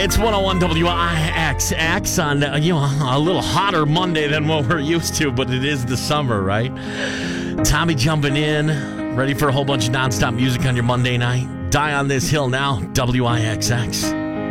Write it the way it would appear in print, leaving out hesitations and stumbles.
It's 101 WIXX on a little hotter Monday than what we're used to, but it is the summer, right? Tommy jumping in, ready for a whole bunch of nonstop music on your Monday night. Die on this hill now, WIXX.